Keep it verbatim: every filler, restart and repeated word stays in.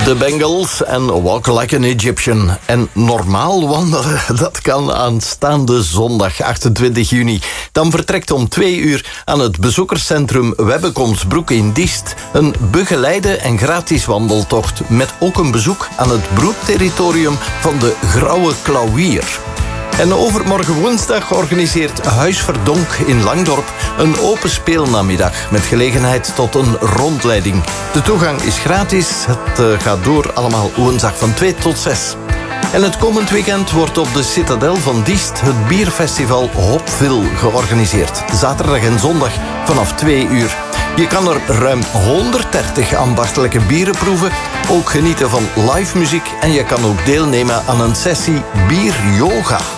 De Bengals en Walk Like an Egyptian. En normaal wandelen, dat kan aanstaande zondag achtentwintig juni. Dan vertrekt om twee uur aan het bezoekerscentrum Webbekomsbroek in Diest een begeleide en gratis wandeltocht met ook een bezoek aan het broedterritorium van de Grauwe Klauwier. En overmorgen woensdag organiseert Huis Verdonk in Langdorp een open speelnamiddag met gelegenheid tot een rondleiding. De toegang is gratis. Het uh, gaat door allemaal woensdag van twee tot zes. En het komend weekend wordt op de Citadel van Diest het bierfestival Hopville georganiseerd. Zaterdag en zondag vanaf twee uur. Je kan er ruim honderddertig ambachtelijke bieren proeven, ook genieten van live muziek en je kan ook deelnemen aan een sessie bieryoga.